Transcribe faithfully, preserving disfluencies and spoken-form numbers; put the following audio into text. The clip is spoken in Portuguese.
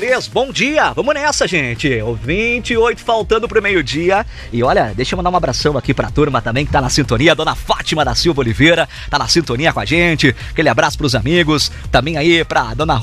três, bom dia, vamos nessa, gente. O vinte e oito faltando pro meio-dia. E olha, deixa eu mandar um abração aqui pra turma também que tá na sintonia. Dona Fátima da Silva Oliveira tá na sintonia com a gente. Aquele abraço pros amigos. Também aí pra Dona